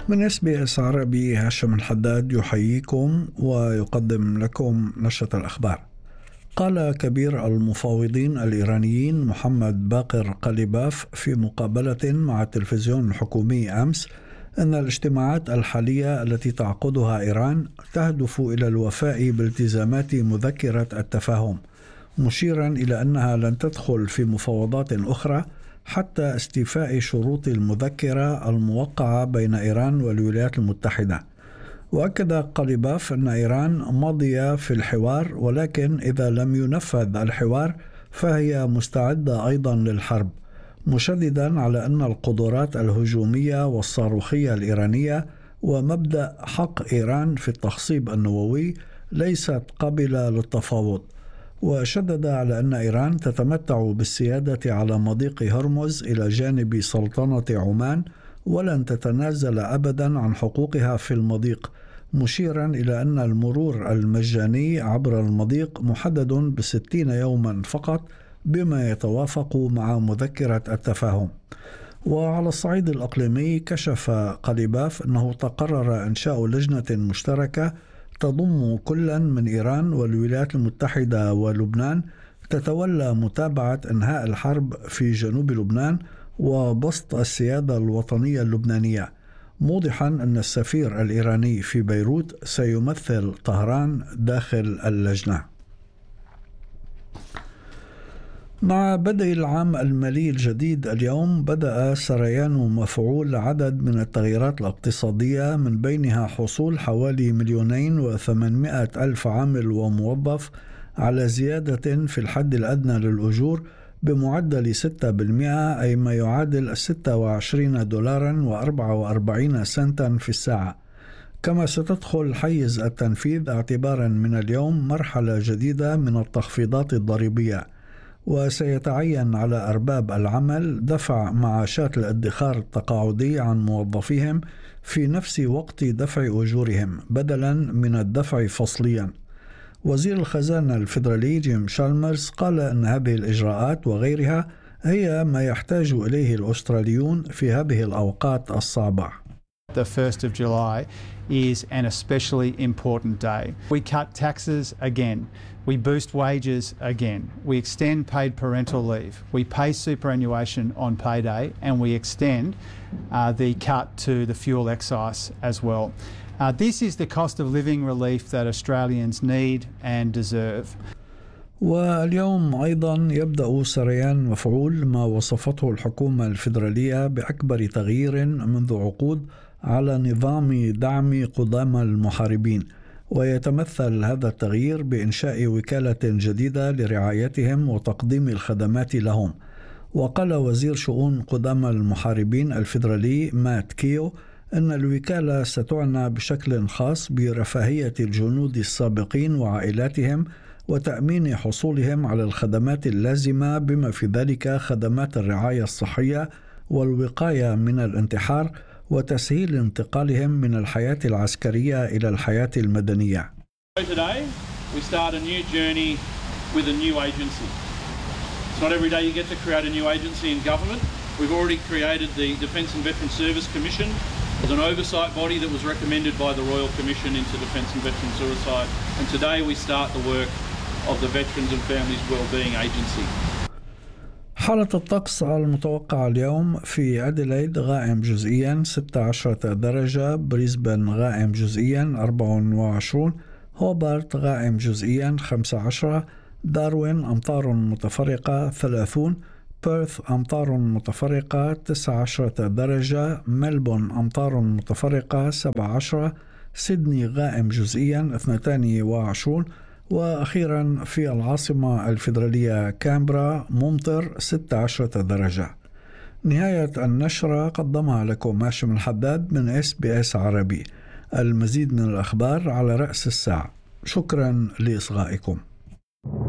من SBS عربي هاشم الحداد يحييكم ويقدم لكم نشرة الأخبار. قال كبير المفاوضين الإيرانيين محمد باقر قليباف في مقابلة مع التلفزيون الحكومي أمس أن الاجتماعات الحالية التي تعقدها إيران تهدف إلى الوفاء بالتزامات مذكرة التفاهم، مشيرا إلى أنها لن تدخل في مفاوضات أخرى حتى استيفاء شروط المذكرة الموقعة بين إيران والولايات المتحدة. وأكد قليباف أن إيران ماضية في الحوار، ولكن إذا لم ينفذ الحوار فهي مستعدة أيضا للحرب، مشددا على أن القدرات الهجومية والصاروخية الإيرانية ومبدأ حق إيران في التخصيب النووي ليست قابلة للتفاوض. وشدد على أن إيران تتمتع بالسيادة على مضيق هرمز إلى جانب سلطنة عمان، ولن تتنازل أبدا عن حقوقها في المضيق، مشيرا إلى أن المرور المجاني عبر المضيق محدد ب60 يوما فقط، بما يتوافق مع مذكرة التفاهم. وعلى الصعيد الإقليمي كشف قليباف أنه تقرر إنشاء لجنة مشتركة تضم كلا من إيران والولايات المتحدة ولبنان تتولى متابعة إنهاء الحرب في جنوب لبنان وبسط السيادة الوطنية اللبنانية، موضحا أن السفير الإيراني في بيروت سيمثل طهران داخل اللجنة. مع بدء العام المالي الجديد اليوم بدأ سريان مفعول عدد من التغييرات الاقتصادية، من بينها حصول حوالي 2,800,000 عامل وموظف على زيادة في الحد الأدنى للأجور بمعدل 6%، أي ما يعادل 26 دولارا و44 سنتا في الساعة. كما ستدخل حيز التنفيذ اعتبارا من اليوم مرحلة جديدة من التخفيضات الضريبية، وسيتعين على أرباب العمل دفع معاشات الادخار التقاعدي عن موظفيهم في نفس وقت دفع أجورهم بدلا من الدفع فصليا. وزير الخزانة الفيدرالي جيم شالمرز قال أن هذه الإجراءات وغيرها هي ما يحتاج إليه الأستراليون في هذه الأوقات الصعبة. The 1st of July is an especially important day. We cut taxes again. We boost wages again. We extend paid parental leave. We pay superannuation on payday, and we extend the cut to the fuel excise as well. This is the cost of living relief that Australians need and deserve. واليوم أيضا يبدأ سريان مفعول ما وصفته الحكومة الفيدرالية بأكبر تغيير منذ عقود على نظام دعم قدامى المحاربين، ويتمثل هذا التغيير بإنشاء وكالة جديدة لرعايتهم وتقديم الخدمات لهم. وقال وزير شؤون قدامى المحاربين الفيدرالي مات كيو أن الوكالة ستعنى بشكل خاص برفاهية الجنود السابقين وعائلاتهم وتأمين حصولهم على الخدمات اللازمة، بما في ذلك خدمات الرعاية الصحية والوقاية من الانتحار وتسهيل انتقالهم من الحياة العسكرية إلى الحياة المدنية. Today we start a new journey with a new agency. It's not every day you get to create a new agency in government. We've already created the Defence and Veterans Service Commission as an oversight body that was recommended by the Royal Commission into Defence and Veterans Suicide, and today we start the work of the Veterans and Families Wellbeing Agency. حالة الطقس المتوقعة اليوم: في أديلايد غائم جزئيا 16 درجة، بريسبن غائم جزئيا 24، هوبارت غائم جزئيا 15، داروين أمطار متفرقة 30، بيرث أمطار متفرقة 19 درجة، ملبون أمطار متفرقة 17، سيدني غائم جزئيا 22، وأخيرا في العاصمة الفيدرالية كامبرا ممطر 16 درجة. نهاية النشرة قدمها لكم هاشم الحداد من SBS عربي. المزيد من الأخبار على رأس الساعة. شكرا لإصغائكم.